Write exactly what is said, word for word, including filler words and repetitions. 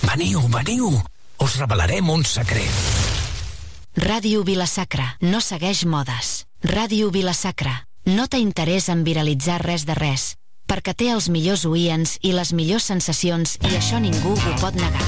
Veniu, veniu. Us revelarem un secret. Ràdio Vila-sacra no segueix modes. Ràdio Vila-sacra no té interès en viralitzar res de res, perquè té els millors oients i les millors sensacions i això ningú ho pot negar.